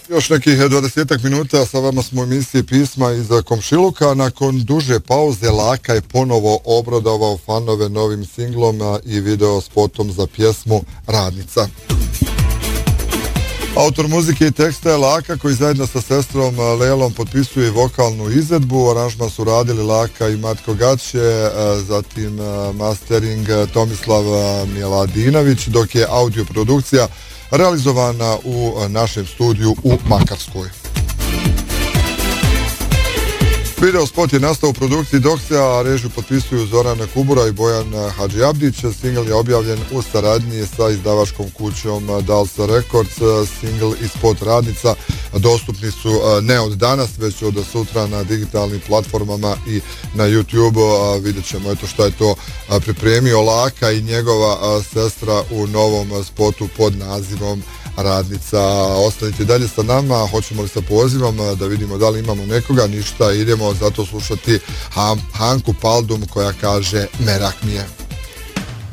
Još nekih 20 minuta sa vama smo u emisiji Pisma iz komšiluka. Nakon duže pauze Laka je ponovo obradovao fanove novim singlom i video spotom za pjesmu Radnica. Autor muzike i teksta je Laka, koji zajedno sa sestrom Lelom potpisuje vokalnu izvedbu. Aranžman su radili Laka i Matko Gaće, zatim mastering Tomislav Miladinović, dok je audio produkcija realizovana u našem studiju u Makarskoj. Video spot je nastao u produkciji Doksija, a režiju potpisuju Zoran Kubura i Bojan Hadžiabdić. Singl je objavljen u saradnji sa izdavačkom kućom Dalsa Records. Singl i spot Radnica dostupni su ne od danas, već od sutra na digitalnim platformama i na YouTube. Vidjet ćemo eto šta je to pripremio Laka i njegova sestra u novom spotu pod nazivom Radnica. Ostanite dalje sa nama, hoćemo li sa pozivom da vidimo da li imamo nekoga, ništa, idemo zato slušati Hanku Paldum koja kaže Merak mi je.